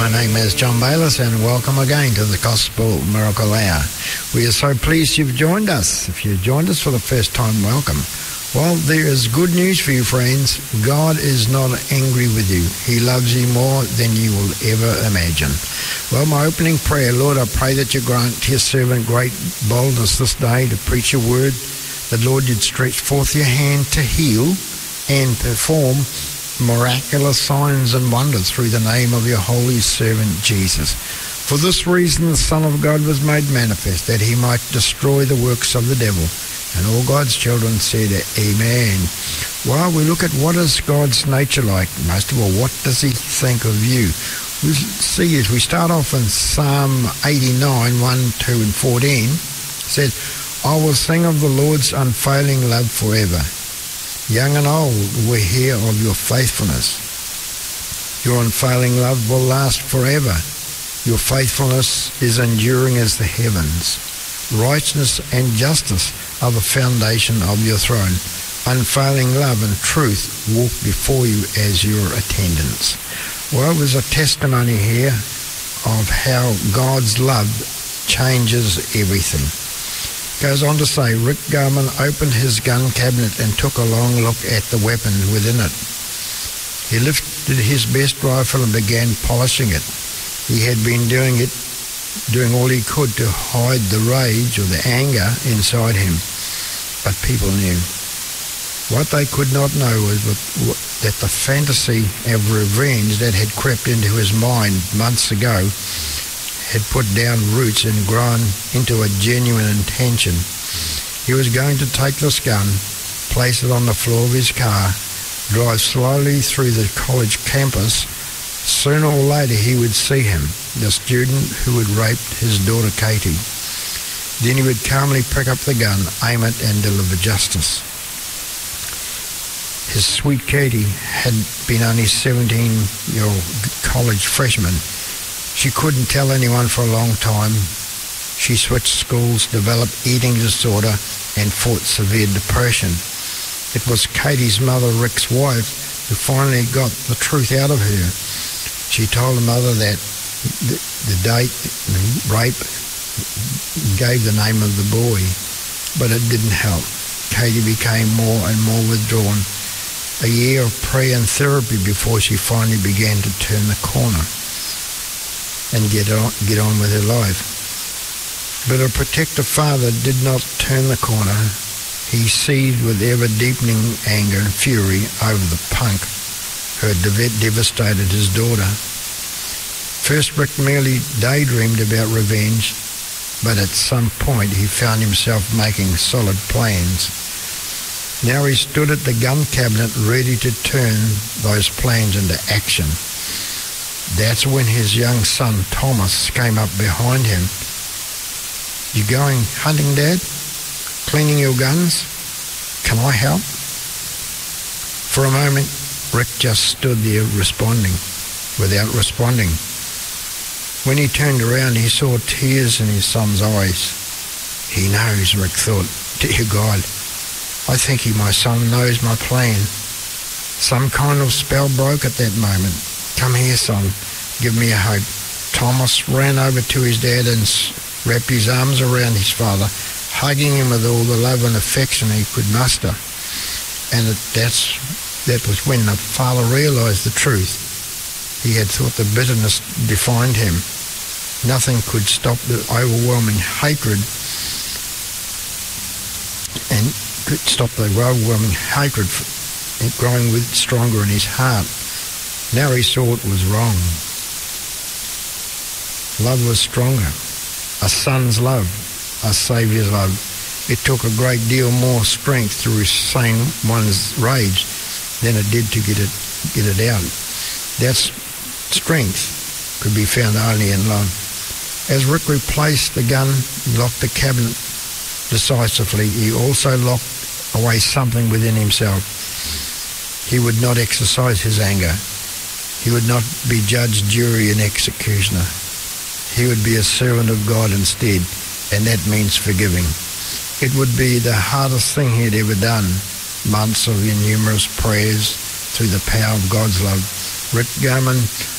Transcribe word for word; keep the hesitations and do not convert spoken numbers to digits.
My name is John Bayliss, and welcome again to the Gospel Miracle Hour. We are so pleased you've joined us. If you've joined us for the first time, welcome. Well, there is good news for you, friends. God is not angry with you. He loves you more than you will ever imagine. Well, my opening prayer, Lord, I pray that you grant your servant great boldness this day to preach your word, that, Lord, you'd stretch forth your hand to heal and perform miraculous signs and wonders through the name of your holy servant Jesus. For this reason the Son of God was made manifest, that he might destroy the works of the devil. And all God's children said, Amen. Well, we look at what is God's nature like. Most of all, what does he think of you? We see as we start off in Psalm eighty-nine, one, two and fourteen, it says, I will sing of the Lord's unfailing love forever. Young and old will hear of your faithfulness. Your unfailing love will last forever. Your faithfulness is enduring as the heavens. Righteousness and justice are the foundation of your throne. Unfailing love and truth walk before you as your attendants. Well, there's a testimony here of how God's love changes everything. Goes on to say, Rick Garman opened his gun cabinet and took a long look at the weapons within it. He lifted his best rifle and began polishing it. He had been doing it, doing all he could to hide the rage or the anger inside him. But people knew. What they could not know was that the fantasy of revenge that had crept into his mind months ago had put down roots and grown into a genuine intention. He was going to take this gun, place it on the floor of his car, drive slowly through the college campus. Sooner or later he would see him, the student who had raped his daughter Katie. Then he would calmly pick up the gun, aim it and deliver justice. His sweet Katie had been only seventeen-year-old college freshman. She couldn't tell anyone for a long time. She switched schools, developed eating disorder, and fought severe depression. It was Katie's mother, Rick's wife, who finally got the truth out of her. She told her mother that the, the date, the rape, gave the name of the boy, but it didn't help. Katie became more and more withdrawn. A year of prayer and therapy before she finally began to turn the corner and get on, get on with her life. But her protective father did not turn the corner. He seethed with ever-deepening anger and fury over the punk who had dev- devastated his daughter. First, Rick merely daydreamed about revenge, but at some point he found himself making solid plans. Now he stood at the gun cabinet ready to turn those plans into action. That's when his young son, Thomas, came up behind him. You going hunting, Dad? Cleaning your guns? Can I help? For a moment, Rick just stood there responding, without responding. When he turned around, he saw tears in his son's eyes. He knows, Rick thought. Dear God, I think he, my son, knows my plan. Some kind of spell broke at that moment. Come here, son. Give me a hug. Thomas ran over to his dad and wrapped his arms around his father, hugging him with all the love and affection he could muster. And it, that's, that was when the father realized the truth. He had thought the bitterness defined him. Nothing could stop the overwhelming hatred and could stop the overwhelming hatred growing with stronger in his heart. Now he saw it was wrong. Love was stronger. A son's love, a saviour's love. It took a great deal more strength to restrain one's rage than it did to get it get it out. That strength could be found only in love. As Rick replaced the gun, locked the cabinet decisively, he also locked away something within himself. He would not exercise his anger. He would not be judge, jury, and executioner. He would be a servant of God instead, and that means forgiving. It would be the hardest thing he had ever done. Months of innumerous prayers through the power of God's love. Rick Garman